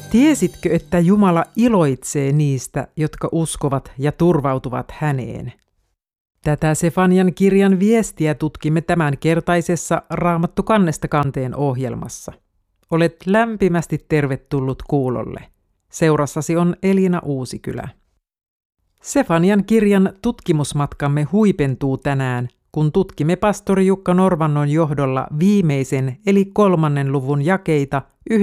Tiesitkö, että Jumala iloitsee niistä, jotka uskovat ja turvautuvat häneen? Tätä Sefanian kirjan viestiä tutkimme tämänkertaisessa Raamattu kannesta kanteen ohjelmassa. Olet lämpimästi tervetullut kuulolle. Seurassasi on Elina Uusikylä. Sefanian kirjan tutkimusmatkamme huipentuu tänään, kun tutkimme pastori Jukka Norvannon johdolla viimeisen eli 3. luvun jakeita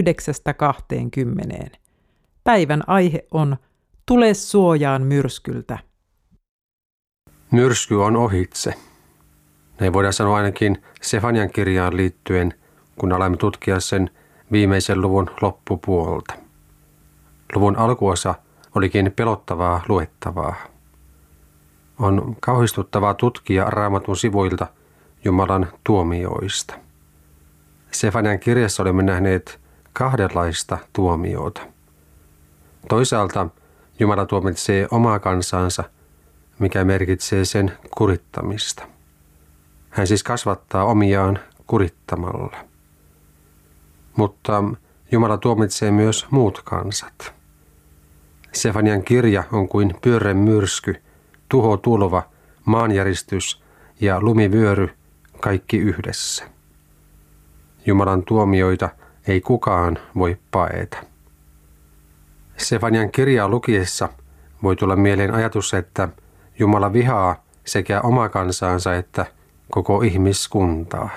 9–20. Päivän aihe on Tule suojaan myrskyltä. Myrsky on ohitse. Näin voidaan sanoa ainakin Sefanian kirjaan liittyen, kun alamme tutkia sen viimeisen luvun loppupuolta. Luvun alkuosa olikin pelottavaa luettavaa. On kauhistuttavaa tutkia Raamatun sivuilta Jumalan tuomioista. Sefanian kirjassa olemme nähneet kahdenlaista tuomiota. Toisaalta Jumala tuomitsee omaa kansansa, mikä merkitsee sen kurittamista. Hän siis kasvattaa omiaan kurittamalla. Mutta Jumala tuomitsee myös muut kansat. Sefanian kirja on kuin pyörren myrsky, tuhotulva, maanjäristys ja lumivyöry, kaikki yhdessä. Jumalan tuomioita ei kukaan voi paeta. Sefanian kirjaa lukiessa voi tulla mieleen ajatus, että Jumala vihaa sekä omaa kansaansa että koko ihmiskuntaa.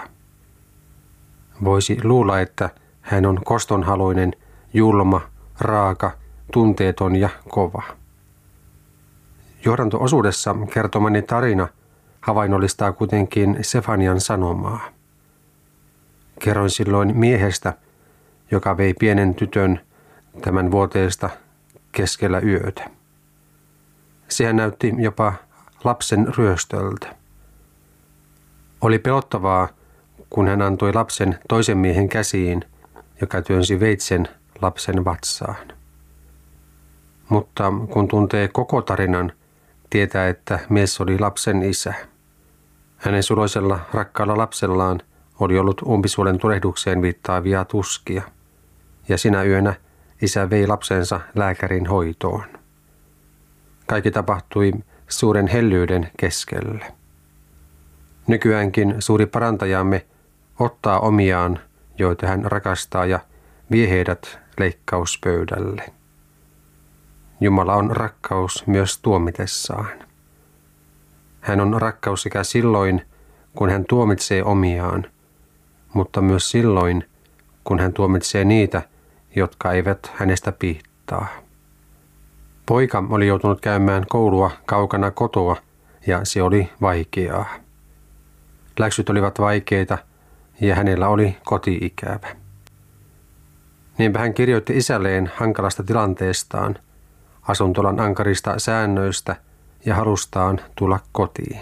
Voisi luulla, että hän on kostonhaluinen, julma, raaka, tunteeton ja kova. Johdanto-osuudessa kertomani tarina havainnollistaa kuitenkin Sefanian sanomaa. Kerroin silloin miehestä, joka vei pienen tytön tämän vuoteesta keskellä yötä. Sehän näytti jopa lapsen ryöstöltä. Oli pelottavaa, kun hän antoi lapsen toisen miehen käsiin, joka työnsi veitsen lapsen vatsaan. Mutta kun tuntee koko tarinan, tietää, että mies oli lapsen isä. Hänen suloisella rakkaalla lapsellaan oli ollut umpisuolen tulehdukseen viittaavia tuskia, ja sinä yönä isä vei lapsensa lääkärin hoitoon. Kaikki tapahtui suuren hellyyden keskellä. Nykyäänkin suuri parantajamme ottaa omiaan, joita hän rakastaa, ja vie heidät leikkauspöydälle. Jumala on rakkaus myös tuomitessaan. Hän on rakkaus sekä silloin, kun hän tuomitsee omiaan, mutta myös silloin, kun hän tuomitsee niitä, jotka eivät hänestä piittaa. Poika oli joutunut käymään koulua kaukana kotoa, ja se oli vaikeaa. Läksyt olivat vaikeita, ja hänellä oli koti-ikävä. Niinpä hän kirjoitti isälleen hankalasta tilanteestaan, asuntolan ankarista säännöistä ja halustaan tulla kotiin.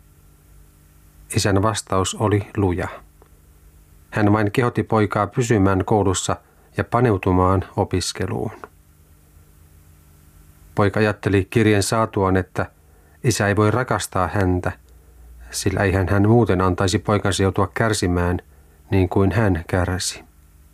Isän vastaus oli luja. Hän vain kehotti poikaa pysymään koulussa ja paneutumaan opiskeluun. Poika ajatteli kirjeen saatuaan, että isä ei voi rakastaa häntä, sillä eihän hän muuten antaisi poikansa joutua kärsimään niin kuin hän kärsi.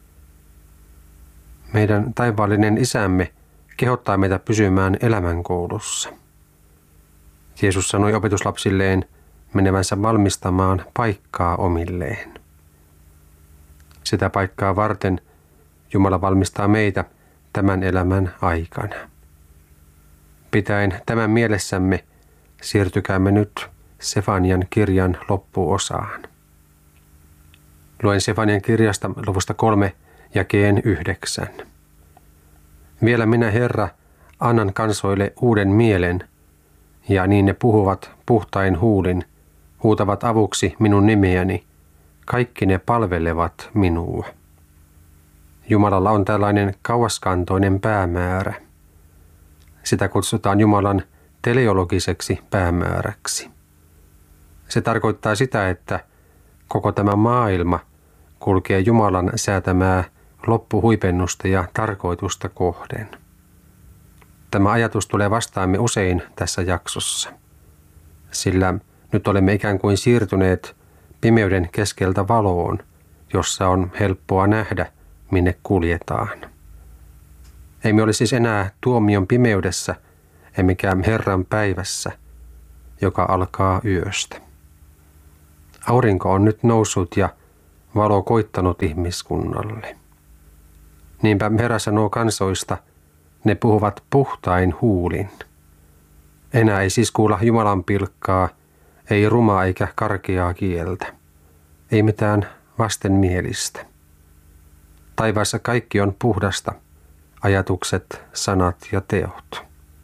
Meidän taivaallinen isämme kehottaa meitä pysymään elämänkoulussa. Jeesus sanoi opetuslapsilleen menevänsä valmistamaan paikkaa omilleen. Sitä paikkaa varten Jumala valmistaa meitä tämän elämän aikana. Pitäen tämän mielessämme siirtykäämme nyt Sefanian kirjan loppuosaan. Luen Sefanian kirjasta luvusta 3 jakeen 9. Vielä minä, Herra, annan kansoille uuden mielen, ja niin ne puhuvat puhtain huulin, huutavat avuksi minun nimeäni, kaikki ne palvelevat minua. Jumalalla on tällainen kauaskantoinen päämäärä. Sitä kutsutaan Jumalan teleologiseksi päämääräksi. Se tarkoittaa sitä, että koko tämä maailma kulkee Jumalan säätämää loppuhuipennusta ja tarkoitusta kohden. Tämä ajatus tulee vastaamme usein tässä jaksossa, sillä nyt olemme ikään kuin siirtyneet pimeyden keskeltä valoon, jossa on helppoa nähdä, minne kuljetaan. Emme ole siis enää tuomion pimeydessä, emmekä Herran päivässä, joka alkaa yöstä. Aurinko on nyt noussut ja valo koittanut ihmiskunnalle. Niinpä Herra sanoo kansoista, ne puhuvat puhtain huulin. Enää ei siis kuulla Jumalan pilkkaa, ei rumaa eikä karkeaa kieltä, ei mitään vastenmielistä. Taivaassa kaikki on puhdasta, ajatukset, sanat ja teot.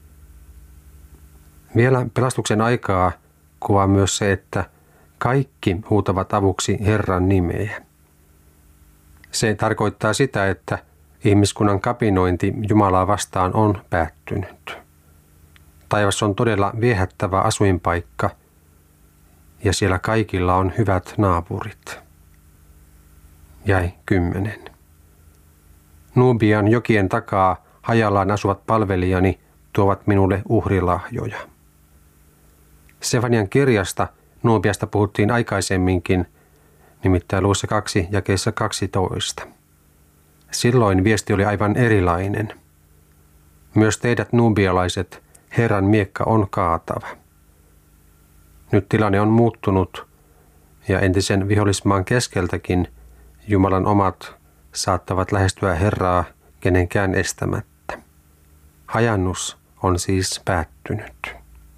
Vielä pelastuksen aikaa kuvaa myös se, että kaikki huutavat avuksi Herran nimeä. Se tarkoittaa sitä, että ihmiskunnan kapinointi Jumalaa vastaan on päättynyt. Taivas on todella viehättävä asuinpaikka ja siellä kaikilla on hyvät naapurit. Jäi 10. Nubian jokien takaa hajallaan asuvat palvelijani tuovat minulle uhrilahjoja. Sefanian kirjasta Nubiasta puhuttiin aikaisemminkin, nimittäin luvussa 2 jakeessa 12. Silloin viesti oli aivan erilainen. Myös teidät nubialaiset, Herran miekka on kaatava. Nyt tilanne on muuttunut ja entisen vihollismaan keskeltäkin Jumalan omat saattavat lähestyä Herraa kenenkään estämättä. Hajannus on siis päättynyt.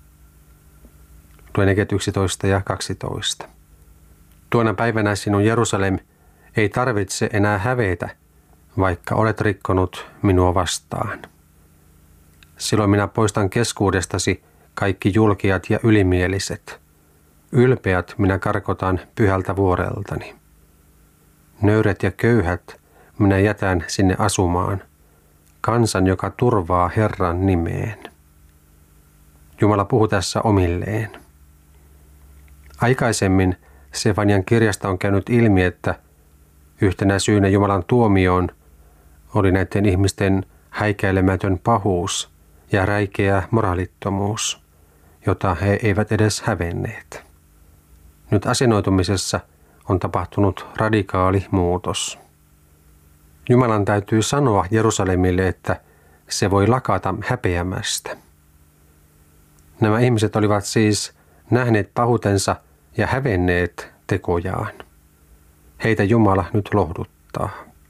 Luen jakeet 11 ja 12. Tuona päivänä sinun Jerusalem ei tarvitse enää hävetä, vaikka olet rikkonut minua vastaan. Silloin minä poistan keskuudestasi kaikki julkiat ja ylimieliset. Ylpeät minä karkotan pyhältä vuoreltani. Nöyrät ja köyhät minä jätän sinne asumaan, kansan, joka turvaa Herran nimeen. Jumala puhuu tässä omilleen. Aikaisemmin Sefanian kirjasta on käynyt ilmi, että yhtenä syynä Jumalan tuomioon oli näiden ihmisten häikäilemätön pahuus ja räikeä moraalittomuus, jota he eivät edes hävenneet. Nyt asennoitumisessa on tapahtunut radikaali muutos. Jumalan täytyy sanoa Jerusalemille, että se voi lakata häpeämästä. Nämä ihmiset olivat siis nähneet pahuutensa ja hävenneet tekojaan. Heitä Jumala nyt lohduttaa.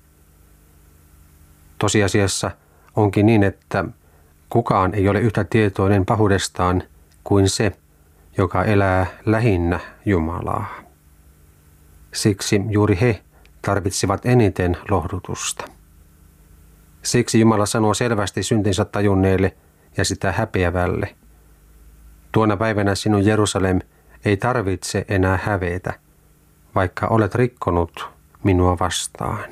Tosiasiassa onkin niin, että kukaan ei ole yhtä tietoinen pahuudestaan kuin se, joka elää lähinnä Jumalaa. Siksi juuri he tarvitsivat eniten lohdutusta. Siksi Jumala sanoo selvästi syntinsä tajunneille ja sitä häpeävälle. Tuona päivänä sinun Jerusalem ei tarvitse enää hävetä, vaikka olet rikkonut minua vastaan.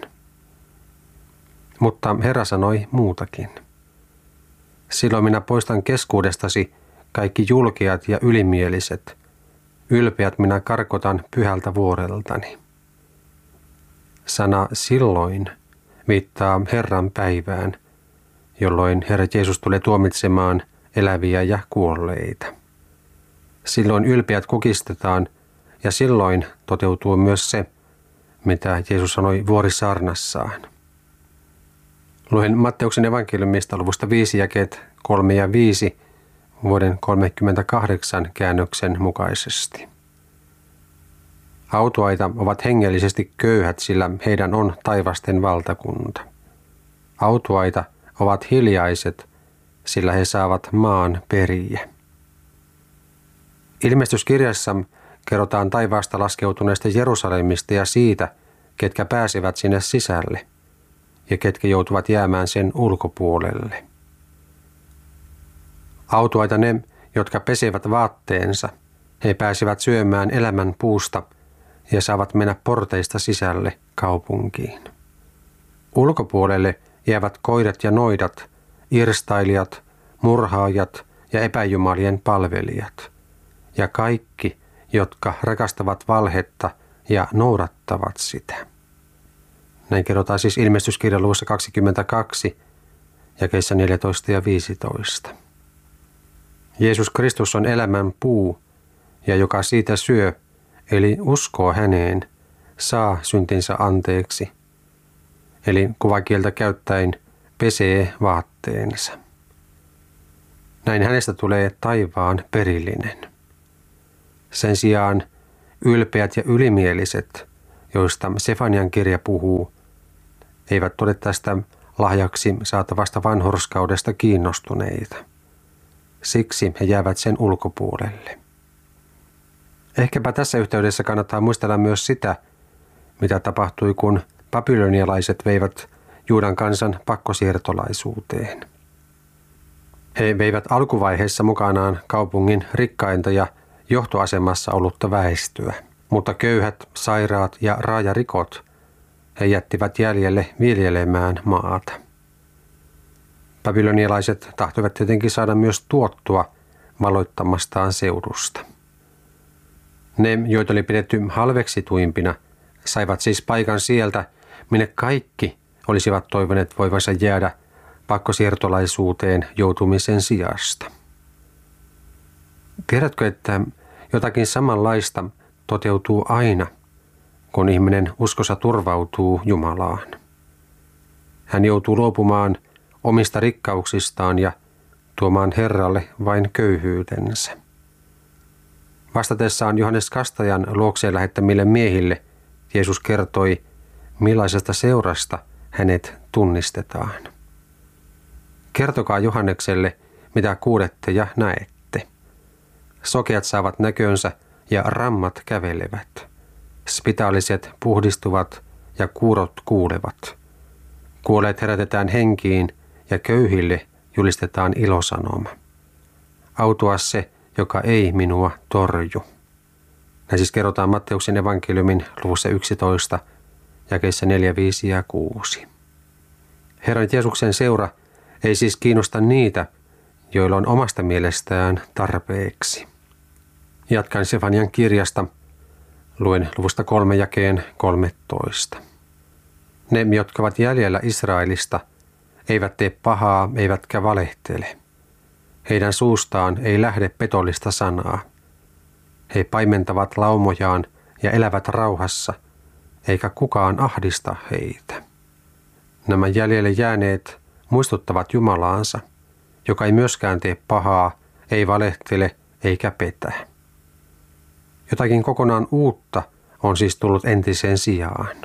Mutta Herra sanoi muutakin. Silloin minä poistan keskuudestasi kaikki julkeat ja ylimieliset. Ylpeät minä karkotan pyhältä vuoreltani. Sana silloin viittaa Herran päivään, jolloin Herra Jeesus tulee tuomitsemaan eläviä ja kuolleita. Silloin ylpeät kukistetaan ja silloin toteutuu myös se, mitä Jeesus sanoi vuorisaarnassaan. Luen Matteuksen evankeliumista luvusta 5 jakeet 3 ja 5 vuoden 38 käännöksen mukaisesti. Autuaita ovat hengellisesti köyhät, sillä heidän on taivasten valtakunta. Autuaita ovat hiljaiset, sillä he saavat maan periä. Ilmestyskirjassa kerrotaan taivaasta laskeutuneesta Jerusalemista ja siitä, ketkä pääsevät sinne sisälle ja ketkä joutuvat jäämään sen ulkopuolelle. Autuaita ne, jotka pesevät vaatteensa, he pääsevät syömään elämän puusta ja saavat mennä porteista sisälle kaupunkiin. Ulkopuolelle jäävät koirat ja noidat, irstailijat, murhaajat ja epäjumalien palvelijat ja kaikki, jotka rakastavat valhetta ja noudattavat sitä. Näin kerrotaan siis ilmestyskirjan luvussa 22, jakeissa 14 ja 15. Jeesus Kristus on elämän puu, ja joka siitä syö, eli uskoo häneen, saa syntinsä anteeksi. Eli kuvakieltä käyttäen pesee vaatteensa. Näin hänestä tulee taivaan perillinen. Sen sijaan ylpeät ja ylimieliset, joista Sefanian kirja puhuu, eivät ole tästä lahjaksi saatavasta vanhurskaudesta kiinnostuneita. Siksi he jäävät sen ulkopuolelle. Ehkäpä tässä yhteydessä kannattaa muistella myös sitä, mitä tapahtui, kun babylonialaiset veivät Juudan kansan pakkosiirtolaisuuteen. He veivät alkuvaiheessa mukanaan kaupungin rikkainta ja johtoasemassa ollutta väestöä, mutta köyhät, sairaat ja raajarikot he jättivät jäljelle viljelemään maata. Babylonialaiset tahtoivat tietenkin saada myös tuottua valloittamastaan seudusta. Ne, joita oli pidetty halveksituimpina, saivat siis paikan sieltä, minne kaikki olisivat toivoneet voivansa jäädä pakkosiirtolaisuuteen joutumisen sijasta. Tiedätkö, että jotakin samanlaista toteutuu aina, kun ihminen uskossa turvautuu Jumalaan? Hän joutuu luopumaan omista rikkauksistaan ja tuomaan Herralle vain köyhyytensä. Vastatessaan Johannes Kastajan luokseen lähettämille miehille Jeesus kertoi, millaisesta seurasta hänet tunnistetaan. Kertokaa Johannekselle, mitä kuulette ja näette. Sokeat saavat näkönsä ja rammat kävelevät. Spitaaliset puhdistuvat ja kuurot kuulevat. Kuolleet herätetään henkiin ja köyhille julistetaan ilosanoma. Autua se, joka ei minua torju. Näin siis kerrotaan Matteuksen evankeliumin luvussa 11, jakeissa 4, 5 ja 6. Herran Jeesuksen seura ei siis kiinnosta niitä, joilla on omasta mielestään tarpeeksi. Jatkan Sefanian kirjasta, luen luvusta 3 jakeen 13. Ne, jotka ovat jäljellä Israelista, eivät tee pahaa eivätkä valehtele. Heidän suustaan ei lähde petollista sanaa. He paimentavat laumojaan ja elävät rauhassa, eikä kukaan ahdista heitä. Nämä jäljelle jääneet muistuttavat Jumalaansa, joka ei myöskään tee pahaa, ei valehtele eikä petä. Jotakin kokonaan uutta on siis tullut entiseen sijaan.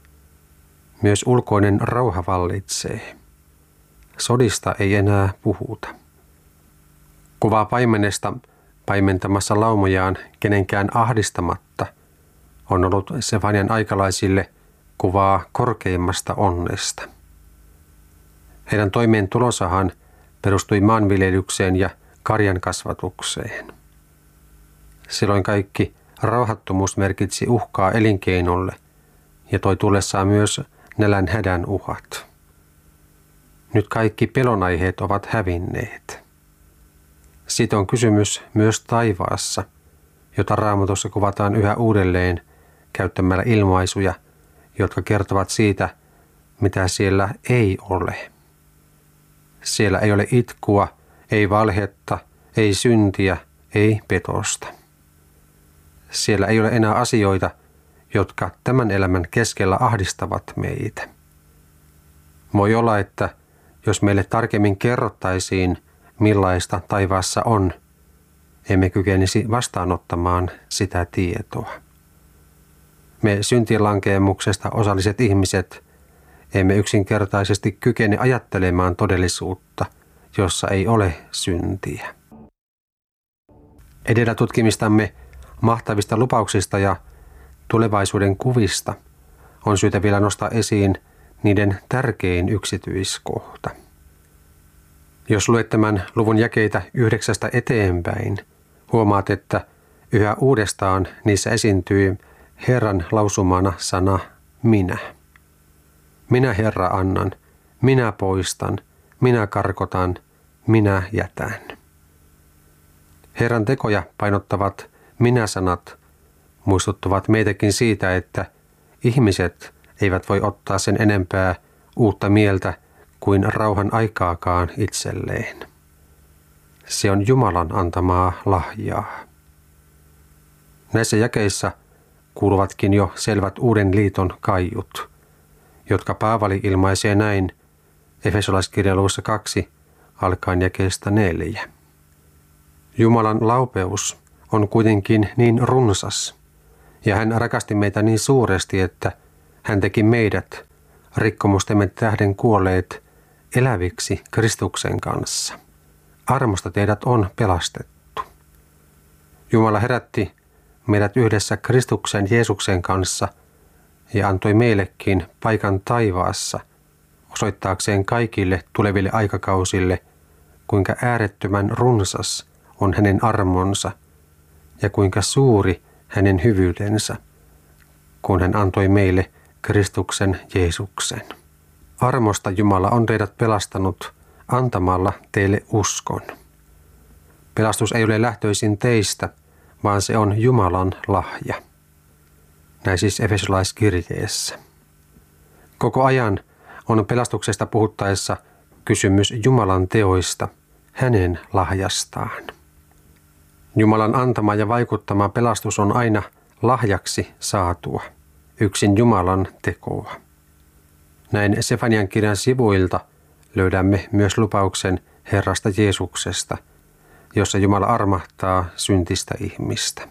Myös ulkoinen rauha vallitsee. Sodista ei enää puhuta. Kuvaa paimenesta paimentamassa laumojaan kenenkään ahdistamatta on ollut Sefanian aikalaisille kuvaa korkeimmasta onnesta. Heidän toimeentulosahan perustui maanviljelykseen ja karjan kasvatukseen. Silloin kaikki rauhattomuus merkitsi uhkaa elinkeinolle ja toi tullessaan myös nälän hädän uhat. Nyt kaikki pelonaiheet ovat hävinneet. Siitä on kysymys myös taivaassa, jota Raamatussa kuvataan yhä uudelleen käyttämällä ilmaisuja, jotka kertovat siitä, mitä siellä ei ole. Siellä ei ole itkua, ei valhetta, ei syntiä, ei petosta. Siellä ei ole enää asioita, jotka tämän elämän keskellä ahdistavat meitä. Voi olla, että jos meille tarkemmin kerrottaisiin, millaista taivaassa on, emme kykenisi vastaanottamaan sitä tietoa. Me syntilankeemuksesta osalliset ihmiset emme yksinkertaisesti kykene ajattelemaan todellisuutta, jossa ei ole syntiä. Edellä tutkimistamme mahtavista lupauksista ja tulevaisuuden kuvista on syytä vielä nostaa esiin niiden tärkein yksityiskohta. Jos luet tämän luvun jakeita 9 eteenpäin, huomaat, että yhä uudestaan niissä esiintyy Herran lausumana sana minä. Minä Herra annan, minä poistan, minä karkotan, minä jätän. Herran tekoja painottavat minä-sanat muistuttavat meitäkin siitä, että ihmiset eivät voi ottaa sen enempää uutta mieltä kuin rauhan aikaakaan itselleen. Se on Jumalan antamaa lahjaa. Näissä jakeissa kuuluvatkin jo selvät uuden liiton kaiut, jotka Paavali ilmaisee näin Efesolaiskirjan luvussa 2 alkaen jakeesta 4. Jumalan laupeus on kuitenkin niin runsas, ja hän rakasti meitä niin suuresti, että hän teki meidät, rikkomustemme tähden kuolleet, eläviksi Kristuksen kanssa. Armosta teidät on pelastettu. Jumala herätti meidät yhdessä Kristuksen Jeesuksen kanssa ja antoi meillekin paikan taivaassa osoittaakseen kaikille tuleville aikakausille, kuinka äärettömän runsas on hänen armonsa ja kuinka suuri hänen hyvyytensä, kun hän antoi meille Kristuksen Jeesuksen. Armosta Jumala on teidät pelastanut antamalla teille uskon. Pelastus ei ole lähtöisin teistä, vaan se on Jumalan lahja. Näin siis Efesolaiskirjeessä. Koko ajan on pelastuksesta puhuttaessa kysymys Jumalan teoista, hänen lahjastaan. Jumalan antama ja vaikuttama pelastus on aina lahjaksi saatua, yksin Jumalan tekoa. Näin Sefanian kirjan sivuilta löydämme myös lupauksen Herrasta Jeesuksesta, jossa Jumala armahtaa syntistä ihmistä.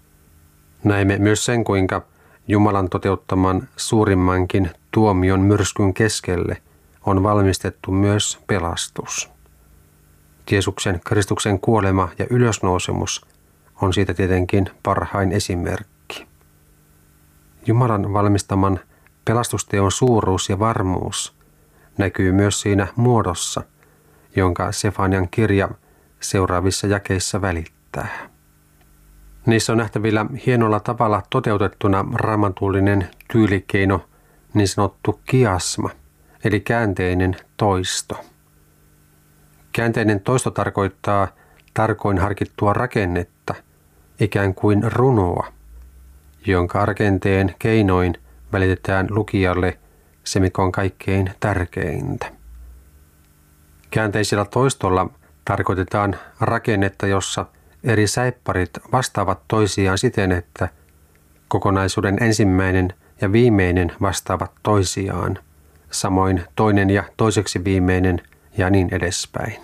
Näemme myös sen, kuinka Jumalan toteuttaman suurimmankin tuomion myrskyn keskelle on valmistettu myös pelastus. Jeesuksen Kristuksen kuolema ja ylösnousemus on siitä tietenkin parhain esimerkki. Jumalan valmistaman pelastusteon suuruus ja varmuus näkyy myös siinä muodossa, jonka Sefanian kirja seuraavissa jakeissa välittää. Niissä on nähtävillä hienolla tavalla toteutettuna raamatullinen tyylikeino, niin sanottu kiasma, eli käänteinen toisto. Käänteinen toisto tarkoittaa tarkoin harkittua rakennetta, ikään kuin runoa, jonka rakenteen keinoin välitetään lukijalle se, mikä on kaikkein tärkeintä. Käänteisellä toistolla tarkoitetaan rakennetta, jossa eri säipparit vastaavat toisiaan siten, että kokonaisuuden ensimmäinen ja viimeinen vastaavat toisiaan, samoin toinen ja toiseksi viimeinen ja niin edespäin.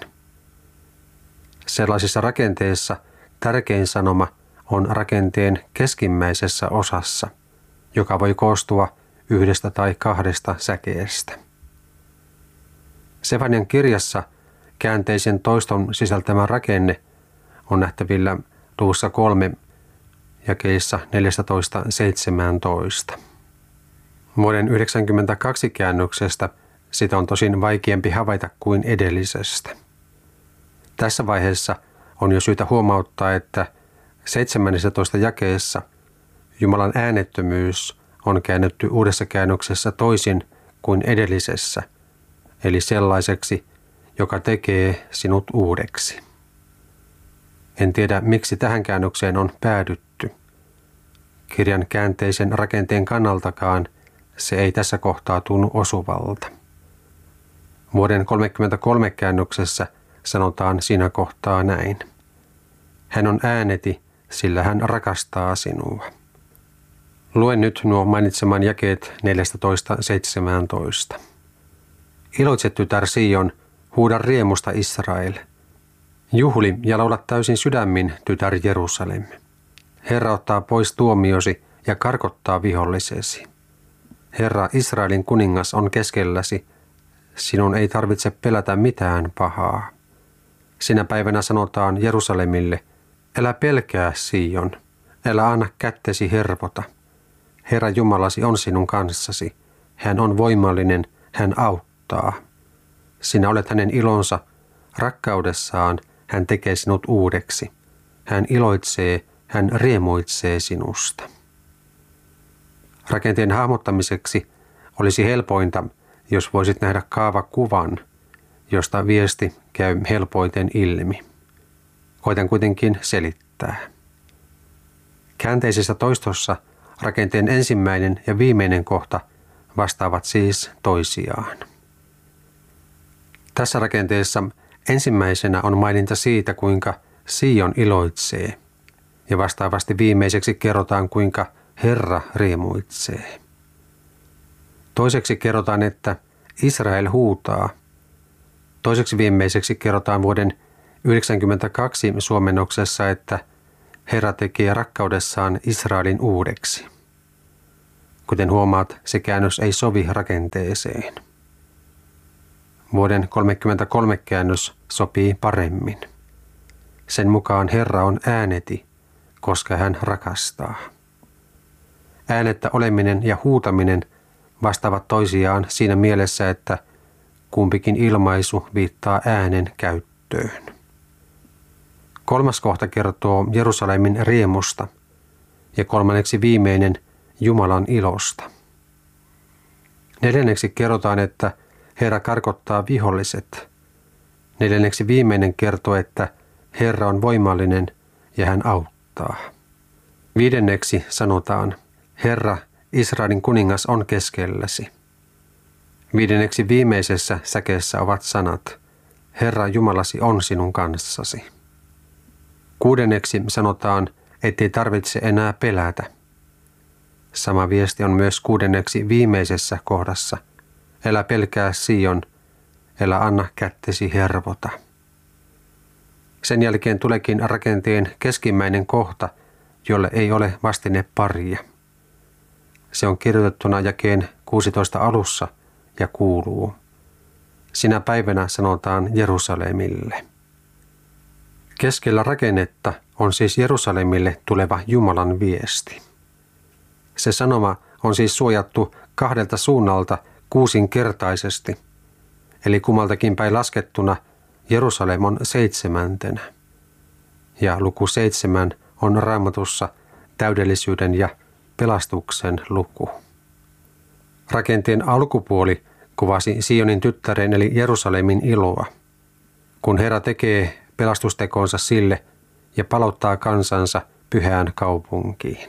Sellaisissa rakenteissa tärkein sanoma on rakenteen keskimmäisessä osassa, joka voi koostua 1 tai 2 säkeestä. Sefanian kirjassa käänteisen toiston sisältämä rakenne on nähtävillä luvussa 3 jakeissa 14-17. Vuoden 1992 käännöksestä sitä on tosin vaikeampi havaita kuin edellisestä. Tässä vaiheessa on jo syytä huomauttaa, että 17 jakeessa Jumalan äänettömyys on käännetty uudessa käännöksessä toisin kuin edellisessä, eli sellaiseksi, joka tekee sinut uudeksi. En tiedä, miksi tähän käännökseen on päädytty. Kirjan käänteisen rakenteen kannaltakaan se ei tässä kohtaa tunnu osuvalta. Vuoden 1933 käännöksessä sanotaan siinä kohtaa näin. Hän on ääneti, sillä hän rakastaa sinua. Luen nyt nuo mainitseman jakeet 14-17. Iloitse, tytär Sion, huuda riemusta Israel. Juhli ja laula täysin sydämin, tytär Jerusalem. Herra ottaa pois tuomiosi ja karkottaa vihollisesi. Herra Israelin kuningas on keskelläsi. Sinun ei tarvitse pelätä mitään pahaa. Sinä päivänä sanotaan Jerusalemille, älä pelkää Sion, älä anna kättesi hervota. Herra Jumalasi on sinun kanssasi. Hän on voimallinen, hän auttaa. Sinä olet hänen ilonsa, rakkaudessaan hän tekee sinut uudeksi. Hän iloitsee, hän riemuitsee sinusta. Rakenteen hahmottamiseksi olisi helpointa, jos voisit nähdä kaavakuvan, josta viesti käy helpoiten ilmi. Koitan kuitenkin selittää. Käänteisessä toistossa rakenteen ensimmäinen ja viimeinen kohta vastaavat siis toisiaan. Tässä rakenteessa ensimmäisenä on maininta siitä, kuinka Sion iloitsee, ja vastaavasti viimeiseksi kerrotaan, kuinka Herra riemuitsee. Toiseksi kerrotaan, että Israel huutaa, Toiseksi viimeiseksi kerrotaan vuoden 1992 suomennoksessa, että Herra tekee rakkaudessaan Israelin uudeksi. Kuten huomaat, se käännös ei sovi rakenteeseen. Vuoden 1933 käännös sopii paremmin. Sen mukaan Herra on ääneti, koska hän rakastaa. Äänettä oleminen ja huutaminen vastaavat toisiaan siinä mielessä, että kumpikin ilmaisu viittaa äänen käyttöön. Kolmas kohta kertoo Jerusalemin riemusta ja kolmanneksi viimeinen Jumalan ilosta. Neljänneksi kerrotaan, että Herra karkottaa viholliset. Neljänneksi viimeinen kertoo, että Herra on voimallinen ja hän auttaa. Viidenneksi sanotaan, Herra, Israelin kuningas on keskelläsi. Viidenneksi viimeisessä säkeessä ovat sanat, Herra Jumalasi on sinun kanssasi. Kuudenneksi sanotaan, ettei tarvitse enää pelätä. Sama viesti on myös kuudenneksi viimeisessä kohdassa. Älä pelkää Sion, älä anna kättesi hervota. Sen jälkeen tuleekin rakenteen keskimmäinen kohta, jolle ei ole vastineparia. Se on kirjoitettuna jakeen 16 alussa ja kuuluu. Sinä päivänä sanotaan Jerusalemille. Keskellä rakennetta on siis Jerusalemille tuleva Jumalan viesti. Se sanoma on siis suojattu kahdelta suunnalta kuusinkertaisesti, eli kummaltakin päin laskettuna Jerusalem on 7. Ja luku 7 on Raamatussa täydellisyyden ja pelastuksen luku. Rakenteen alkupuoli kuvasi Sionin tyttären eli Jerusalemin iloa, kun Herra tekee pelastustekonsa sille ja palauttaa kansansa pyhään kaupunkiin.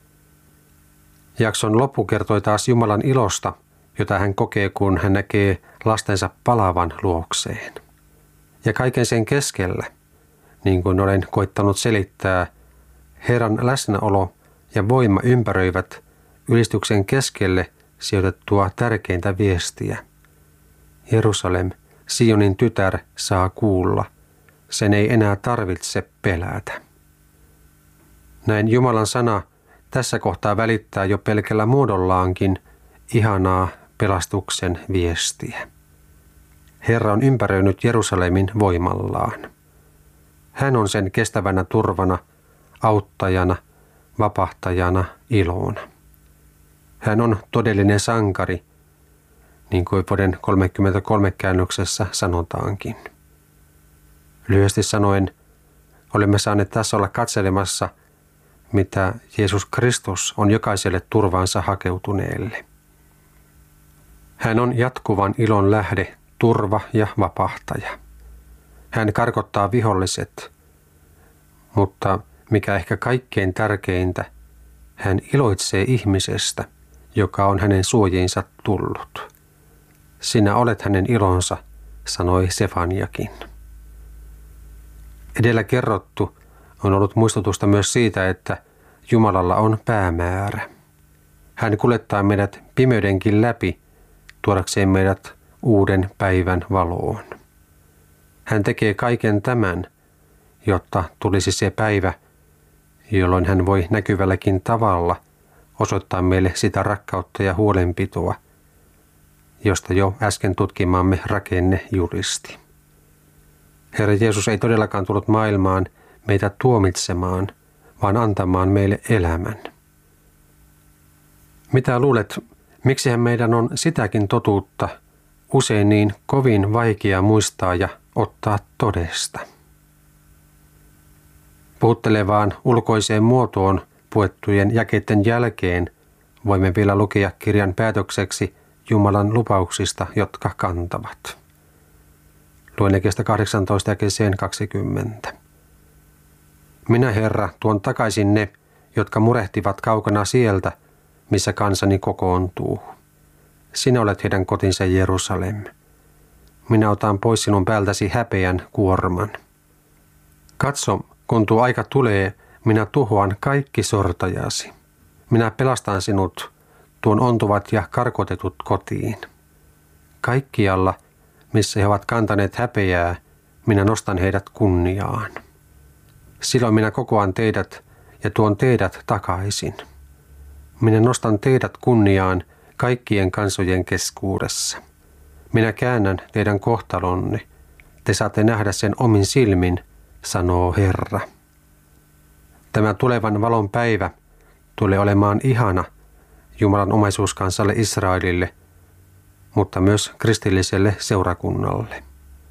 Jakson loppu kertoi taas Jumalan ilosta, jota hän kokee, kun hän näkee lastensa palavan luokseen. Ja kaiken sen keskellä, niin kuin olen koittanut selittää, Herran läsnäolo ja voima ympäröivät ylistyksen keskelle sijoitettua tärkeintä viestiä. Jerusalem, Sionin tytär, saa kuulla. Sen ei enää tarvitse pelätä. Näin Jumalan sana tässä kohtaa välittää jo pelkällä muodollaankin ihanaa pelastuksen viestiä. Herra on ympäröinyt Jerusalemin voimallaan. Hän on sen kestävänä turvana, auttajana, vapahtajana, ilona. Hän on todellinen sankari, niin kuin vuoden 1933 käännöksessä sanotaankin. Lyhyesti sanoen, olemme saaneet tässä olla katselemassa, mitä Jeesus Kristus on jokaiselle turvaansa hakeutuneelle. Hän on jatkuvan ilon lähde, turva ja vapahtaja. Hän karkottaa viholliset, mutta mikä ehkä kaikkein tärkeintä, hän iloitsee ihmisestä, joka on hänen suojiinsa tullut. Sinä olet hänen ilonsa, sanoi Sefaniakin. Edellä kerrottu on ollut muistutusta myös siitä, että Jumalalla on päämäärä. Hän kuljettaa meidät pimeydenkin läpi, tuodakseen meidät uuden päivän valoon. Hän tekee kaiken tämän, jotta tulisi se päivä, jolloin hän voi näkyvälläkin tavalla osoittaa meille sitä rakkautta ja huolenpitoa, josta jo äsken tutkimamme rakenne julisti. Herra Jeesus ei todellakaan tullut maailmaan meitä tuomitsemaan, vaan antamaan meille elämän. Mitä luulet, miksihän meidän on sitäkin totuutta usein niin kovin vaikea muistaa ja ottaa todesta? Puhuttelevaan ulkoiseen muotoon puettujen jakeiden jälkeen voimme vielä lukea kirjan päätökseksi Jumalan lupauksista, jotka kantavat. Luen jakeesta 18 jakeeseen 20. Minä, Herra, tuon takaisin ne, jotka murehtivat kaukana sieltä, missä kansani kokoontuu. Sinä olet heidän kotinsa Jerusalem. Minä otan pois sinun päältäsi häpeän kuorman. Katso, kun tuo aika tulee, minä tuhoan kaikki sortajasi. Minä pelastan sinut, tuon ontuvat ja karkotetut kotiin. Kaikkialla, missä he ovat kantaneet häpeää, minä nostan heidät kunniaan. Silloin minä kokoan teidät ja tuon teidät takaisin. Minä nostan teidät kunniaan kaikkien kansojen keskuudessa. Minä käännän teidän kohtalonne. Te saatte nähdä sen omin silmin, sanoo Herra. Tämä tulevan valon päivä tulee olemaan ihana Jumalan omaisuuskansalle Israelille, mutta myös kristilliselle seurakunnalle.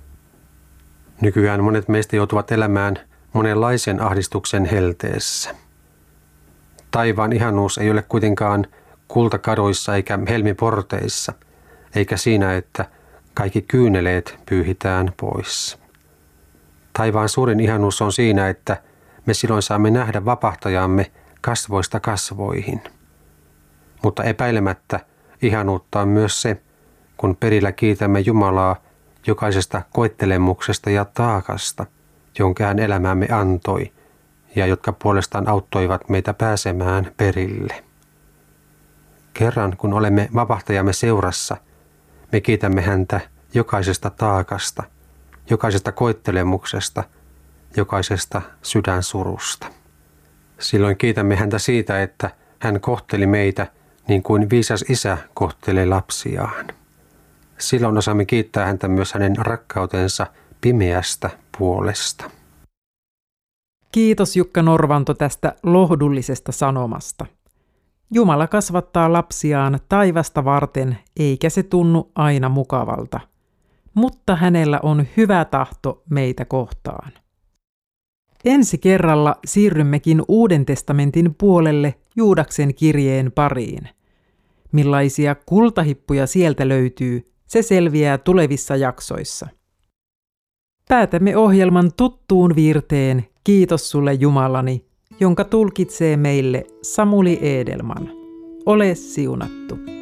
Nykyään monet meistä joutuvat elämään monenlaisen ahdistuksen helteessä. Taivaan ihanuus ei ole kuitenkaan kultakadoissa eikä helmiporteissa, eikä siinä, että kaikki kyyneleet pyyhitään pois. Taivaan suurin ihanuus on siinä, että me silloin saamme nähdä vapahtajamme kasvoista kasvoihin. Mutta epäilemättä ihanuutta on myös se, kun perillä kiitämme Jumalaa jokaisesta koettelemuksesta ja taakasta, jonka hän elämäämme antoi ja jotka puolestaan auttoivat meitä pääsemään perille. Kerran kun olemme vapahtajamme seurassa, me kiitämme häntä jokaisesta taakasta, jokaisesta koettelemuksesta, jokaisesta sydänsurusta. Silloin kiitämme häntä siitä, että hän kohteli meitä niin kuin viisas isä kohtelee lapsiaan. Silloin osaamme kiittää häntä myös hänen rakkautensa pimeästä puolesta. Kiitos Jukka Norvanto tästä lohdullisesta sanomasta. Jumala kasvattaa lapsiaan taivasta varten, eikä se tunnu aina mukavalta. Mutta hänellä on hyvä tahto meitä kohtaan. Ensi kerralla siirrymmekin Uuden testamentin puolelle Juudaksen kirjeen pariin. Millaisia kultahippuja sieltä löytyy, se selviää tulevissa jaksoissa. Päätämme ohjelman tuttuun viirteen Kiitos sulle Jumalani, jonka tulkitsee meille Samuli Edelman. Ole siunattu.